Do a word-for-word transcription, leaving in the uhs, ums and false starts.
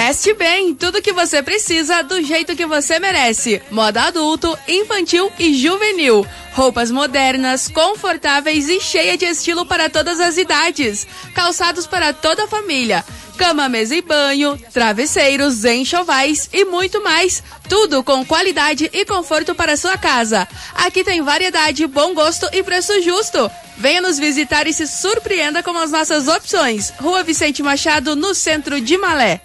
Veste bem, tudo que você precisa do jeito que você merece. Moda adulto, infantil e juvenil. Roupas modernas, confortáveis e cheia de estilo para todas as idades. Calçados para toda a família. Cama, mesa e banho, travesseiros, enxovais e muito mais. Tudo com qualidade e conforto para sua casa. Aqui tem variedade, bom gosto e preço justo. Venha nos visitar e se surpreenda com as nossas opções. Rua Vicente Machado, no centro de Malé.